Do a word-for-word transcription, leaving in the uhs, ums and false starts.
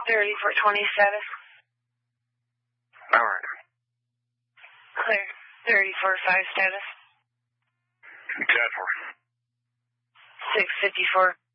thirty-four twenty status. All right. Clear. thirty-four five status. ten four. six fifty-four.